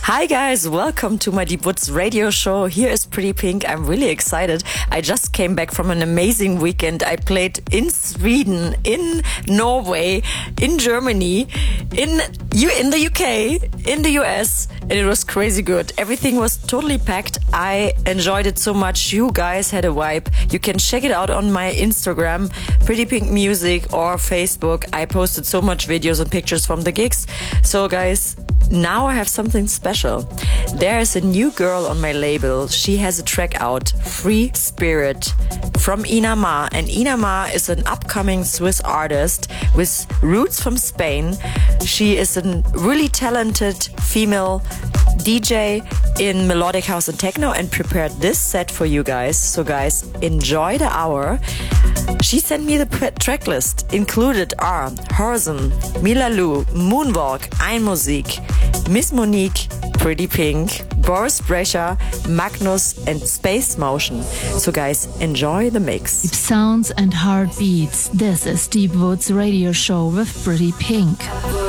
Hi guys, welcome to my Deep Woods radio show. Here is Pretty Pink. I'm really excited. I just came back from an amazing weekend. I played in Sweden, in Norway, in Germany, in the UK, in the US, and it was crazy good. Everything was totally packed. I enjoyed it so much. You guys had a vibe. You can check it out on my Instagram, Pretty Pink Music, or Facebook. I posted so much videos and pictures from the gigs. So guys, now I have something special. There is a new girl on my label. She has a track out, Free Spirit, from Ina Ma. And Ina Ma is an upcoming Swiss artist with roots from Spain. She is a really talented female DJ in melodic house and techno and prepared this set for you guys. So guys, enjoy the hour. She sent me the track list. Included are Horizon, Mila Lu, Moonwalk, Einmusik, Miss Monique, Pretty Pink, Boris Brecher, Magnus and Space Motion. So guys, enjoy the mix. Deep sounds and heartbeats. This is Deep Woods radio show with Pretty Pink.